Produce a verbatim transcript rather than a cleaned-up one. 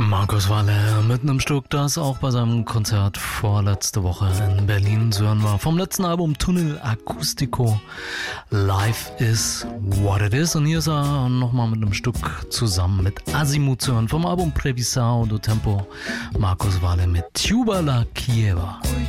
Markus Walle mit einem Stück, das auch bei seinem Konzert vorletzte Woche in Berlin zu hören war. Vom letzten Album Tunnel Acústico. Life is what it is. Und hier ist er nochmal mit einem Stück zusammen mit Azimuth zu hören. Vom Album Previsão do Tempo. Markus Walle mit Tuba La Quieva.